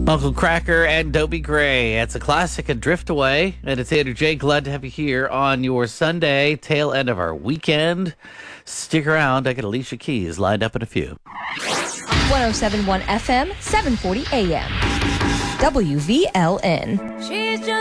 Uncle Cracker and Dobie Gray. It's a classic, A Drift Away. And it's Andrew J. Glad to have you here on your Sunday, tail end of our weekend. Stick around. I got Alicia Keys lined up in a few. 107.1 FM, 740 AM. WVLN. She's just